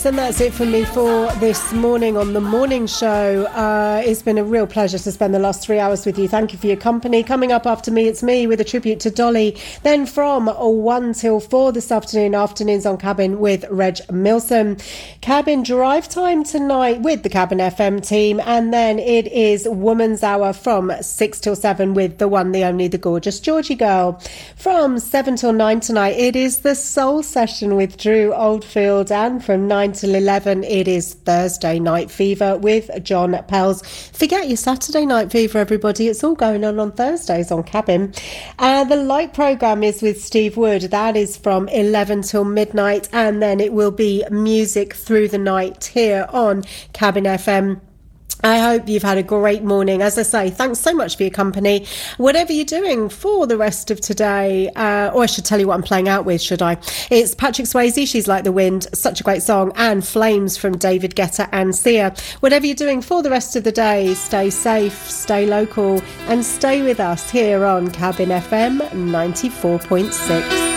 And that's it for me for this morning on The Morning Show. It's been a real pleasure to spend the last 3 hours with you. Thank you for your company. Coming up after me, it's me with a tribute to Dolly. Then from 1 till 4 this afternoon, afternoons on Cabin with Reg Milson. Cabin drive time tonight with the Cabin FM team. And then it is Woman's Hour from 6 till 7 with the one, the only, the gorgeous Georgie Girl. From 7 till 9 tonight, it is the Soul Session with Drew Oldfield. And from 9 till 11, it is Thursday Night Fever with John Pels. Forget your Saturday Night Fever, everybody. It's all going on Thursdays on Cabin. The Light programme is with Steve Wood. That is from 11 till midnight. And then it will be music through the night here on Cabin FM. I hope you've had a great morning. As I say, thanks so much for your company. Whatever you're doing for the rest of today, or I should tell you what I'm playing out with, should I? It's Patrick Swayze, She's Like the Wind, such a great song, and Flames from David Guetta and Sia. Whatever you're doing for the rest of the day, stay safe, stay local, and stay with us here on Cabin FM 94.6.